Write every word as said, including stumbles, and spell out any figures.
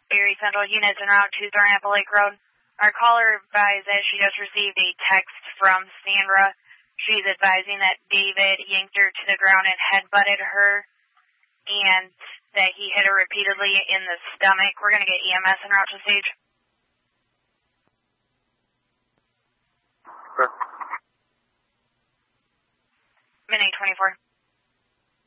Berry Central units en route to Thornapple Lake Road. Our caller advised that she just received a text from Sandra. She's advising that David yanked her to the ground and headbutted her, and that he hit her repeatedly in the stomach. We're going to get E M S en route to stage.